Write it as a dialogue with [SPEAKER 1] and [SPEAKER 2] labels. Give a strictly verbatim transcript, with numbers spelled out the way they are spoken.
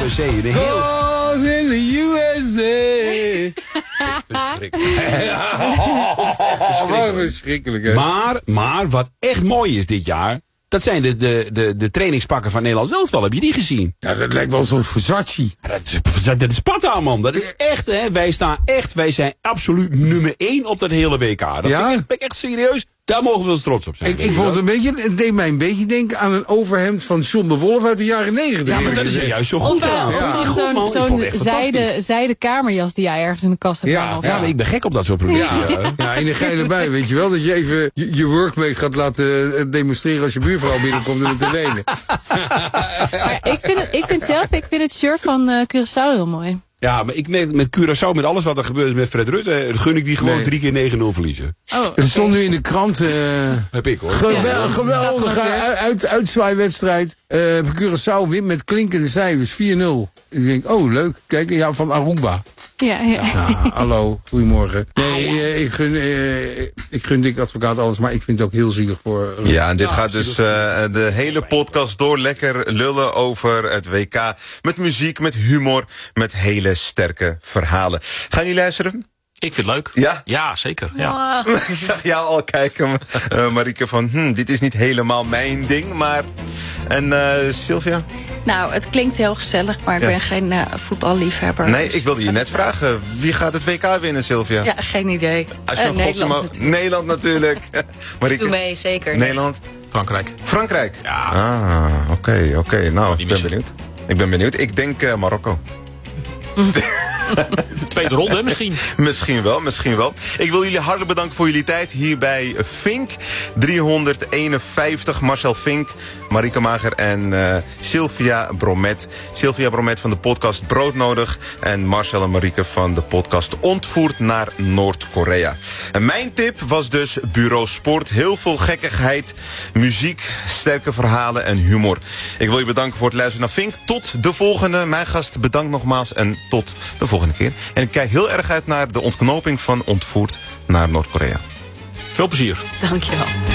[SPEAKER 1] U S A. Een heel...
[SPEAKER 2] Balls in the U S A.
[SPEAKER 1] Verschrikkelijk.
[SPEAKER 2] Verschrikkelijk, hè?
[SPEAKER 1] Maar, maar wat echt mooi is dit jaar... dat zijn de, de, de, de trainingspakken van Nederland elftal. Heb je die gezien?
[SPEAKER 2] Ja, dat lijkt wel zo'n Versace.
[SPEAKER 1] Ja, dat, is, dat is Sparta, man. Dat is echt, hè. Wij staan echt... Wij zijn absoluut nummer één op dat hele W K. Dat
[SPEAKER 2] Ja?
[SPEAKER 1] vind ik echt, ben ik echt serieus. Daar mogen we wel eens trots op zijn.
[SPEAKER 2] Ik, ik vond het een beetje, het deed mij een beetje denken aan een overhemd van John de Wolf uit de jaren negentig.
[SPEAKER 1] Ja, maar dat is er juist zo goed
[SPEAKER 3] Of, uh,
[SPEAKER 1] gedaan.
[SPEAKER 3] of
[SPEAKER 1] Ja.
[SPEAKER 3] van
[SPEAKER 1] Goed,
[SPEAKER 3] zo'n
[SPEAKER 1] man. Ik vond
[SPEAKER 3] zo'n
[SPEAKER 1] het echt
[SPEAKER 3] zijde,
[SPEAKER 1] fantastisch.
[SPEAKER 3] zijde kamerjas die jij ergens in de kast hebt.
[SPEAKER 2] Ja,
[SPEAKER 3] hangen of
[SPEAKER 1] Ja,
[SPEAKER 3] zo.
[SPEAKER 1] maar ik ben gek op dat soort producten.
[SPEAKER 2] Ja,
[SPEAKER 1] Ja.
[SPEAKER 2] ja, in de geile bij, weet je wel, dat je even je, je workmate gaat laten eh, demonstreren als je buurvrouw binnenkomt om het te lenen.
[SPEAKER 3] Maar ik vind, het, ik vind zelf, ik vind het shirt van uh, Curaçao heel mooi.
[SPEAKER 1] Ja, maar ik met, met Curaçao, met alles wat er gebeurt met Fred Rutte... gun ik die gewoon
[SPEAKER 2] Nee.
[SPEAKER 1] drie keer negen nul verliezen.
[SPEAKER 3] Oh,
[SPEAKER 2] Er stond nu in de krant, uh,
[SPEAKER 1] Heb ik, hoor.
[SPEAKER 2] gewel,
[SPEAKER 3] Ja.
[SPEAKER 2] geweldige
[SPEAKER 3] Staat gewoon terug.
[SPEAKER 2] uit, uitzwaaiwedstrijd. Uh, Curaçao wint met klinkende cijfers, vier nul. Ik denk, oh leuk, kijk, ja, van Aruba.
[SPEAKER 3] Ja, ja.
[SPEAKER 2] Ja, hallo, goedemorgen. Nee,
[SPEAKER 3] Ah, ja.
[SPEAKER 2] eh, ik, gun, eh, ik gun Dick Advocaat alles, maar ik vind het ook heel zielig voor... uh,
[SPEAKER 4] Ja, en dit gaat dus uh, de hele podcast door lekker lullen over het W K. Met muziek, met humor, met hele sterke verhalen. Gaan jullie luisteren?
[SPEAKER 5] Ik vind het leuk.
[SPEAKER 4] Ja?
[SPEAKER 5] Ja, zeker. Ja.
[SPEAKER 4] Ik zag jou al kijken, uh, Marieke, van hm, dit is niet helemaal mijn ding, maar... En uh, Sylvia?
[SPEAKER 6] Nou, het klinkt heel gezellig, maar ik
[SPEAKER 4] Ja.
[SPEAKER 6] ben geen uh, voetballiefhebber.
[SPEAKER 4] Nee, ik wilde je net vragen. Wie gaat het W K winnen, Sylvia?
[SPEAKER 6] Ja, geen idee.
[SPEAKER 4] Als je
[SPEAKER 6] Uh,
[SPEAKER 4] een
[SPEAKER 6] Nederland
[SPEAKER 4] gokje mag-
[SPEAKER 6] natuurlijk.
[SPEAKER 4] Nederland natuurlijk. Marieke?
[SPEAKER 6] Doe mee, zeker.
[SPEAKER 4] Nederland?
[SPEAKER 5] Frankrijk.
[SPEAKER 4] Frankrijk?
[SPEAKER 5] Ja.
[SPEAKER 4] Ah, oké, oké. Okay. Nou, ik ben
[SPEAKER 5] missen.
[SPEAKER 4] benieuwd. Ik ben benieuwd. Ik denk uh, Marokko.
[SPEAKER 5] Tweede ronde misschien.
[SPEAKER 4] Misschien wel, misschien wel. Ik wil jullie hartelijk bedanken voor jullie tijd hier bij Fink. driehonderdeenenvijftig, Marcel Fink, Marieke Mager en uh, Sylvia Bromet. Sylvia Bromet van de podcast Broodnodig en Marcel en Marieke van de podcast Ontvoerd naar Noord-Korea. En mijn tip was dus Bureau Sport. Heel veel gekkigheid, muziek, sterke verhalen en humor. Ik wil je bedanken voor het luisteren naar Fink. Tot de volgende. Mijn gast, bedankt nogmaals en tot de volgende keer. En ik kijk heel erg uit naar de ontknoping van Ontvoerd naar Noord-Korea.
[SPEAKER 5] Veel plezier.
[SPEAKER 6] Dankjewel.